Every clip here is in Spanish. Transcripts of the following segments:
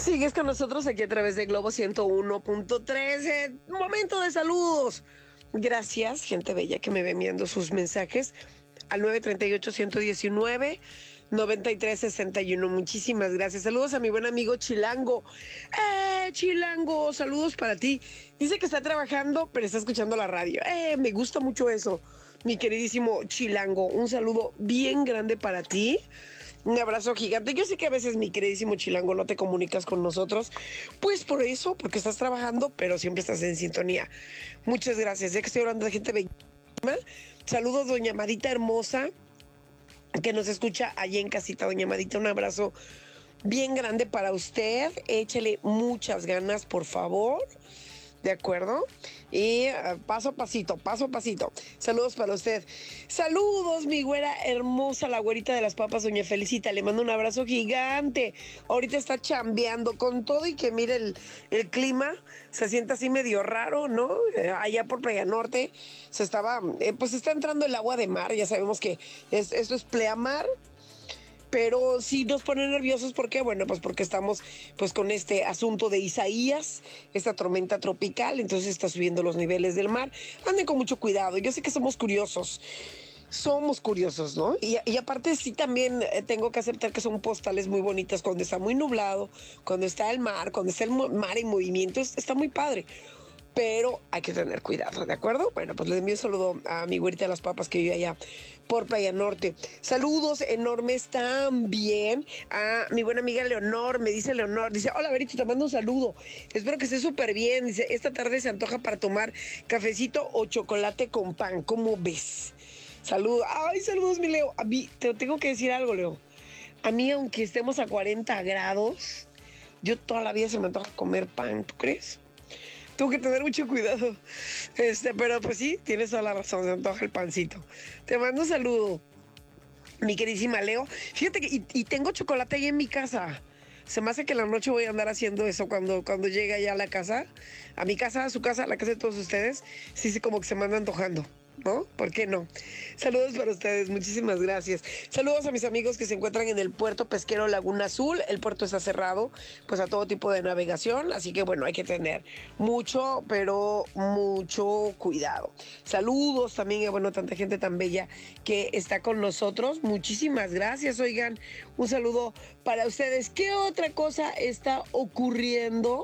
Sigues con nosotros aquí a través de Globo 101.3. Momento de saludos. Gracias, gente bella que me ve enviando sus mensajes al 938-119-9361. Muchísimas gracias. Saludos a mi buen amigo Chilango. Chilango! Saludos para ti. Dice que está trabajando, pero está escuchando la radio. Me gusta mucho eso, mi queridísimo Chilango. Un saludo bien grande para ti. Un abrazo gigante. Yo sé que a veces, mi queridísimo Chilango, no te comunicas con nosotros, pues por eso, porque estás trabajando, pero siempre estás en sintonía. Muchas gracias. Ya que estoy hablando de gente bella, saludos, doña Marita hermosa, que nos escucha allí en casita. Doña Marita, un abrazo bien grande para usted. Échele muchas ganas, por favor. ¿De acuerdo? Y paso a pasito, paso a pasito. Saludos para usted. Saludos, mi güera hermosa, la güerita de las papas, doña Felicita. Le mando un abrazo gigante. Ahorita está chambeando con todo y que mire el clima. Se siente así medio raro, ¿no? Allá por Playa Norte se estaba, pues está entrando el agua de mar. Ya sabemos que esto es pleamar. Pero sí nos pone nerviosos, ¿por qué? Bueno, pues porque estamos pues con este asunto de Isaías, esta tormenta tropical, entonces está subiendo los niveles del mar. Anden con mucho cuidado, yo sé que somos curiosos, ¿no? Y aparte sí también tengo que aceptar que son postales muy bonitas cuando está muy nublado, cuando está el mar, cuando está el mar en movimiento, está muy padre. Pero hay que tener cuidado, ¿de acuerdo? Bueno, pues le envío un saludo a mi güerita de las papas que vive allá por Playa Norte. Saludos enormes también a mi buena amiga Leonor. Me dice Leonor, dice, hola Verito, te mando un saludo. Espero que estés súper bien. Dice, esta tarde se antoja para tomar cafecito o chocolate con pan. ¿Cómo ves? Saludos. Ay, saludos, mi Leo. A mí, te tengo que decir algo, Leo. A mí, aunque estemos a 40 grados, yo toda la vida se me antoja comer pan, ¿tú crees? Tengo que tener mucho cuidado. Pero pues sí, tienes toda la razón, se antoja el pancito. Te mando un saludo, mi queridísima Leo. Fíjate que y tengo chocolate ahí en mi casa. Se me hace que la noche voy a andar haciendo eso cuando llegue allá a la casa, a mi casa, a su casa, a la casa de todos ustedes. Sí, como que se me anda antojando, ¿no? ¿Por qué no? Saludos para ustedes, muchísimas gracias. Saludos a mis amigos que se encuentran en el puerto pesquero Laguna Azul. El puerto está cerrado, pues a todo tipo de navegación, así que bueno, hay que tener mucho, pero mucho cuidado. Saludos también a, bueno, tanta gente tan bella que está con nosotros. Muchísimas gracias, oigan, un saludo para ustedes. ¿Qué otra cosa está ocurriendo?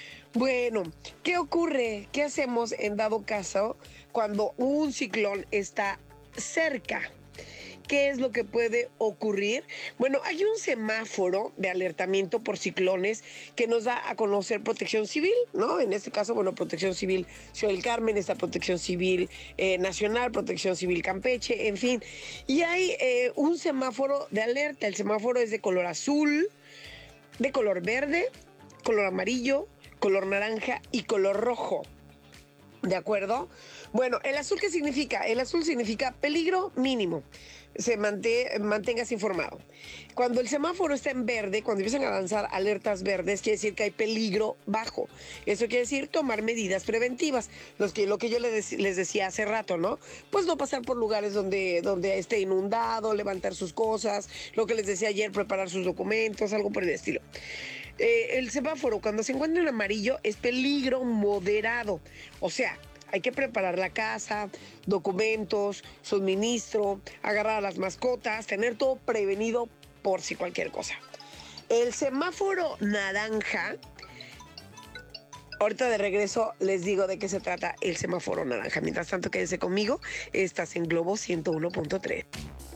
Bueno, ¿qué ocurre? ¿Qué hacemos en dado caso cuando un ciclón está cerca? ¿Qué es lo que puede ocurrir? Bueno, hay un semáforo de alertamiento por ciclones que nos da a conocer Protección Civil, ¿no? En este caso, bueno, Protección Civil Ciudad del Carmen, está Protección Civil Nacional, Protección Civil Campeche, en fin. Y hay un semáforo de alerta. El semáforo es de color azul, de color verde, color amarillo, color naranja y color rojo. ¿De acuerdo? Bueno, ¿el azul qué significa? El azul significa peligro mínimo. Manténgase informado. Cuando el semáforo está en verde, cuando empiezan a lanzar alertas verdes, quiere decir que hay peligro bajo. Eso quiere decir tomar medidas preventivas. Lo que yo les decía hace rato, ¿no? Pues no pasar por lugares donde esté inundado, levantar sus cosas, lo que les decía ayer, preparar sus documentos, algo por el estilo. El semáforo, cuando se encuentra en amarillo, es peligro moderado. O sea, hay que preparar la casa, documentos, suministro, agarrar a las mascotas, tener todo prevenido por si cualquier cosa. El semáforo naranja, ahorita de regreso les digo de qué se trata el semáforo naranja. Mientras tanto, quédense conmigo, estás en Globo 101.3.